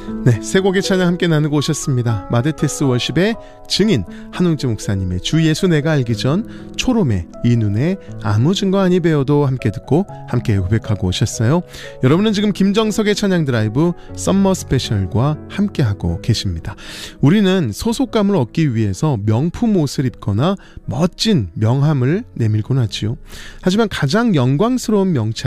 네, 세 곡의 찬양 함께 나누고 오셨습니다. 마데테스 월십의 증인 한웅주 목사님의 주 예수 내가 알기 전, 초롬의 이 눈에 아무 증거 아니 배워도 함께 듣고 함께 고백하고 오셨어요. 여러분은 지금 김정석의 찬양 드라이브 썸머 스페셜과 함께하고 계십니다. 우리는 소속감을 얻기 위해서 명품 옷을 입거나 멋진 명함을 내밀곤 하지요. 하지만 가장 영광스러운 명찰